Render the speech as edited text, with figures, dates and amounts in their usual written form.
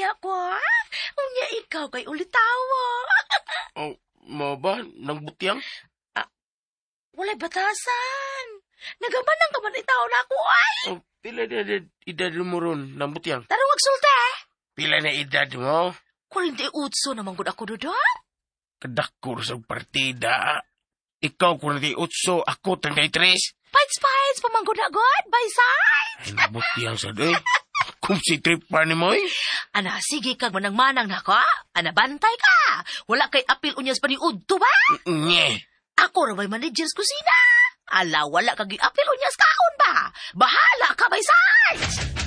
niya ko. Unya ikaw kay ulitawa. Oh, mo ba? Nang butyang? Walay batasan. Nagamanang ka man itaw na ako, ay. Oh, pila na edad mo ron, nang butyang? Tarong agsulta. Pila na edad mo? 48 naman gud ako dodon. Kadakor sa partida. Ikaw 48, ako 33. Fights, pamanggod na god, by side. Ay, nabutyang sa day. Kung si trip pa ni mo eh. Ana, sige kag manang-manang na ka. Ana, bantay ka. Wala kay apil unyas pa ni Udto ba? Nye. Ako ra may manager sa kusina. Ala, wala kag apil unyas kaon ba? Bahala ka, by side.